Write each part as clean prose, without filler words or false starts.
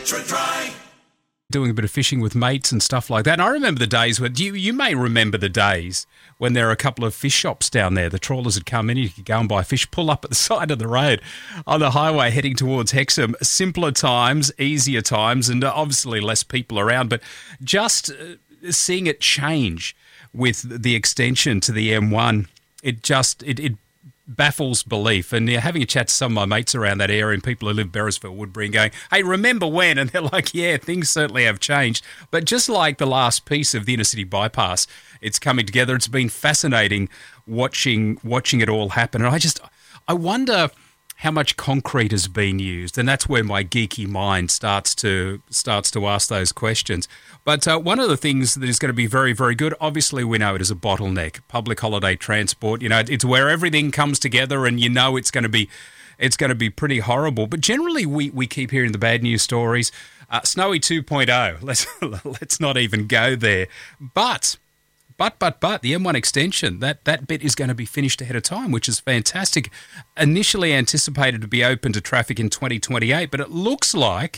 Extra dry. Doing a bit of fishing with mates and stuff like that. And I remember the days when you may remember the days when there were a couple of fish shops down there. The trawlers would come in, you could go and buy fish, pull up at the side of the road on the highway heading towards Hexham. Simpler times, easier times, and obviously less people around. But just seeing it change with the extension to the M1, it baffles belief. And having a chat to some of my mates around that area and people who live Beresford, Woodbury, and going, hey, remember when? And they're like, yeah, things certainly have changed. But just like the last piece of the inner city bypass, it's coming together. It's been fascinating watching it all happen. And I wonder how much concrete has been used, and that's where my geeky mind starts to ask those questions. But one of the things that is going to be very, very good, obviously we know it is a bottleneck, public holiday transport. You know, it's where everything comes together, and you know it's going to be pretty horrible. But generally we keep hearing the bad news stories. Snowy 2.0, let's not even go there. But the M1 extension, that bit is going to be finished ahead of time, which is fantastic. Initially anticipated to be open to traffic in 2028, but it looks like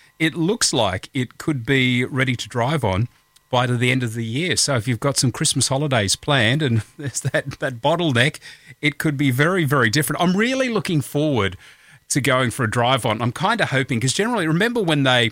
it could be ready to drive on by the end of the year. So if you've got some Christmas holidays planned and there's that bottleneck, it could be very, very different. I'm really looking forward to going for a drive on. I'm kind of hoping, because generally, remember when they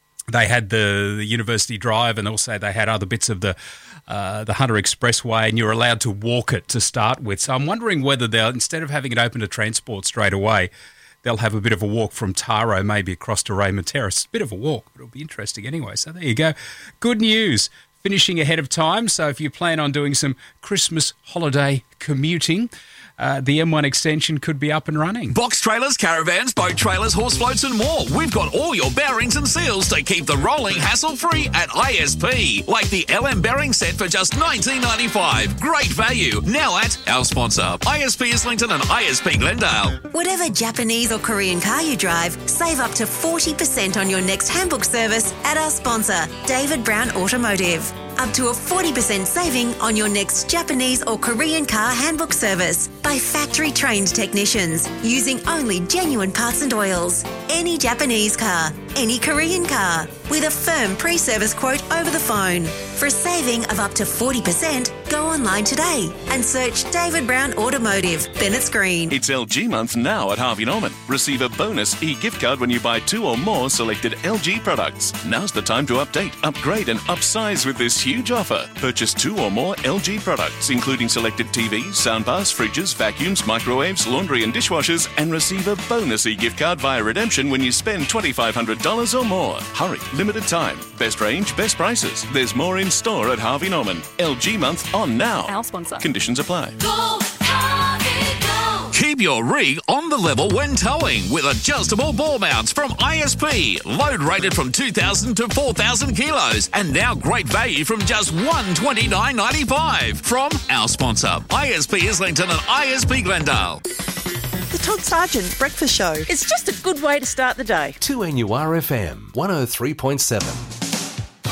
had the University Drive, and also they had other bits of the Hunter Expressway, and you're allowed to walk it to start with. So I'm wondering whether they'll, instead of having it open to transport straight away, they'll have a bit of a walk from Taro, maybe across to Raymond Terrace. A bit of a walk, but it'll be interesting anyway. So there you go. Good news. Finishing ahead of time. So if you plan on doing some Christmas holiday commuting, the M1 extension could be up and running. Box trailers, caravans, boat trailers, horse floats and more. We've got all your bearings and seals to keep the rolling hassle-free at ISP. Like the LM bearing set for just $19.95. Great value. Now at our sponsor, ISP Islington and ISP Glendale. Whatever Japanese or Korean car you drive, save up to 40% on your next handbook service at our sponsor, David Brown Automotive. Up to a 40% saving on your next Japanese or Korean car handbook service by factory-trained technicians using only genuine parts and oils. Any Japanese car, any Korean car, with a firm pre-service quote over the phone. For a saving of up to 40%, go online today and search David Brown Automotive, Bennett's Green. It's LG month now at Harvey Norman. Receive a bonus e-gift card when you buy 2 or more selected LG products. Now's the time to update, upgrade and upsize with this huge offer. Purchase 2 or more LG products, including selected TVs, soundbars, fridges, vacuums, microwaves, laundry and dishwashers, and receive a bonus e-gift card via redemption when you spend $2,500 or more. Hurry, limited time. Best range, best prices. There's more in store at Harvey Norman. LG month on now. Our sponsor. Conditions apply. Go, Harvey, go. Keep your rig on the level when towing with adjustable ball mounts from ISP. Load rated from 2,000 to 4,000 kilos. And now great value from just $129.95. From our sponsor, ISP Islington and ISP Glendale. The Todd Sargent Breakfast Show. It's just a good way to start the day. 2NURFM 103.7.